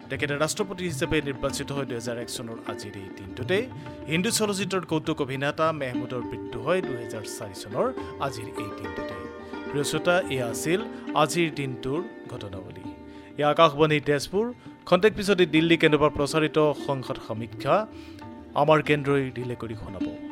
তেখেতে ৰাষ্ট্ৰপতি হিচাপে নিৰ্বাচিত হয় 2001 চনৰ আজিৰ এই দিনটোতে। হিন্দী চলচ্চিত্ৰৰ কৌতুক অভিনেতা মেহমুদৰ মৃত্যু হয় 2004 চনৰ আজিৰ এই দিনটোতে। প্ৰিয় শ্ৰোতা, এয়া আছিল আজিৰ দিনটোৰ ঘটনাৱলী। এয়া আকাশবাণী তেজপুৰ। খন্তেক পিছতে দিল্লী কেন্দ্ৰৰ পৰা প্ৰচাৰিত সংসদ সমীক্ষা আমাৰ কেন্দ্ৰই ৰিলে কৰি শুনাব।